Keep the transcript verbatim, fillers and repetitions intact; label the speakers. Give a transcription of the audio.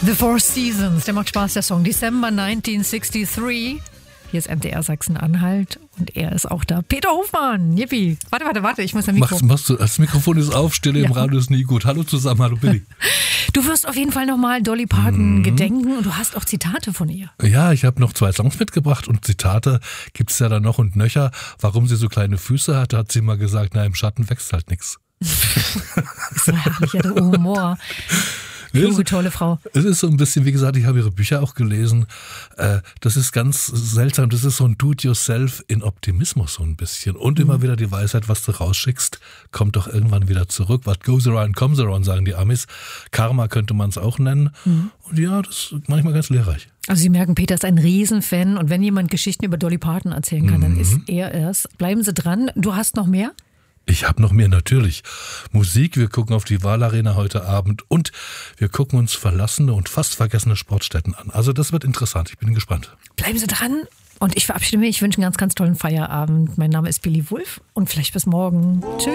Speaker 1: The Four Seasons, der macht Spaß, der Song. December neunzehnhundertdreiundsechzig. Hier ist M D R Sachsen-Anhalt und er ist auch da. Peter Hofmann, yippie. Warte, warte, warte, ich muss ein Mikro.
Speaker 2: Machst, machst du, das Mikrofon ist auf, Stille ja. Im Radio ist nie gut. Hallo zusammen, hallo Billy.
Speaker 1: Du wirst auf jeden Fall nochmal Dolly Parton mhm. gedenken und du hast auch Zitate von ihr.
Speaker 2: Ja, ich habe noch zwei Songs mitgebracht und Zitate gibt es ja dann noch und nöcher. Warum sie so kleine Füße hatte, hat sie mal gesagt, na im Schatten wächst halt nichts.
Speaker 1: So herrlicher der Humor. Kluge, tolle Frau.
Speaker 2: Es ist so ein bisschen, wie gesagt, ich habe ihre Bücher auch gelesen. Das ist ganz seltsam. Das ist so ein Do-it-yourself in Optimismus so ein bisschen. Und mhm. immer wieder die Weisheit, was du rausschickst, kommt doch irgendwann wieder zurück. What goes around comes around, sagen die Amis. Karma könnte man es auch nennen. Mhm. Und ja, das ist manchmal ganz lehrreich.
Speaker 1: Also Sie merken, Peter ist ein Riesenfan. Und wenn jemand Geschichten über Dolly Parton erzählen kann, mhm. dann ist er es. Bleiben Sie dran. Du hast noch mehr?
Speaker 2: Ich habe noch mehr, natürlich. Musik, wir gucken auf die Wahlarena heute Abend und wir gucken uns verlassene und fast vergessene Sportstätten an. Also das wird interessant, ich bin gespannt.
Speaker 1: Bleiben Sie dran und ich verabschiede mich. Ich wünsche einen ganz, ganz tollen Feierabend. Mein Name ist Billy Wulff und vielleicht bis morgen. Tschüss.